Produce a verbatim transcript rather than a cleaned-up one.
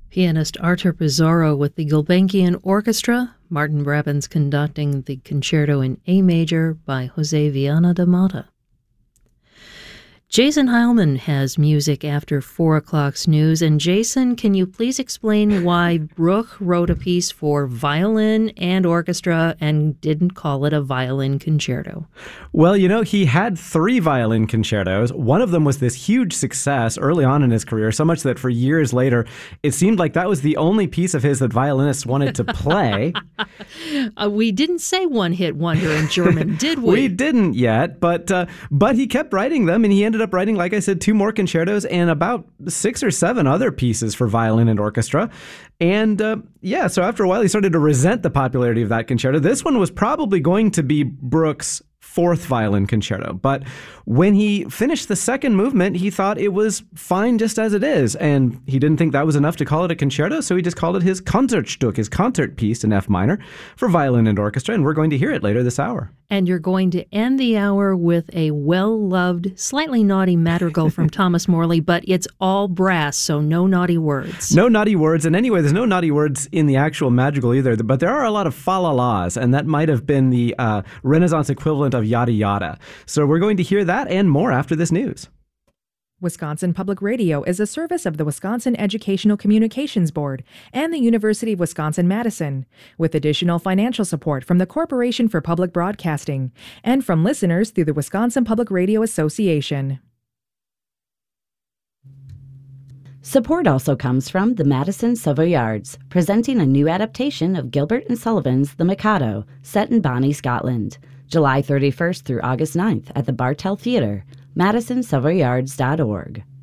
Pianist Artur Pizarro with the Gulbenkian Orchestra, Martin Brabants conducting the concerto in A major by Jose Viana da Mata. Jason Heilman has music after four o'clock's news. And Jason, can you please explain why Bruch wrote a piece for violin and orchestra and didn't call it a violin concerto? Well, you know, he had three violin concertos. One of them was this huge success early on in his career, so much that for years later, it seemed like that was the only piece of his that violinists wanted to play. uh, we didn't say one-hit wonder in German, did we? We didn't yet, but uh, but he kept writing them, and he ended up writing, like I said, two more concertos and about six or seven other pieces for violin and orchestra. And uh, yeah, so after a while, he started to resent the popularity of that concerto. This one was probably going to be Bruch's fourth violin concerto. But when he finished the second movement, he thought it was fine just as it is. And he didn't think that was enough to call it a concerto, so he just called it his Konzertstück, his concert piece in F minor for violin and orchestra. And we're going to hear it later this hour. And you're going to end the hour with a well-loved, slightly naughty madrigal from Thomas Morley, but it's all brass, so no naughty words. No naughty words. And anyway, there's no naughty words in the actual madrigal either, but there are a lot of fa-la-las, and that might have been the uh, Renaissance equivalent of yada yada. So we're going to hear that and more after this news. Wisconsin Public Radio is a service of the Wisconsin Educational Communications Board and the University of Wisconsin-Madison, with additional financial support from the Corporation for Public Broadcasting and from listeners through the Wisconsin Public Radio Association. Support also comes from the Madison Savoyards, presenting a new adaptation of Gilbert and Sullivan's The Mikado, set in Bonnie, Scotland, July thirty-first through August ninth at the Bartell Theatre, madison savoyards dot org.